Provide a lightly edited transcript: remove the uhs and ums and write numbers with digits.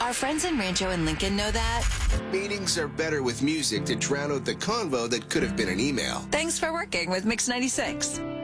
Our friends in Rancho and Lincoln know that. Meetings are better with music to drown out the convo that could have been an email. Thanks for working with Mix 96.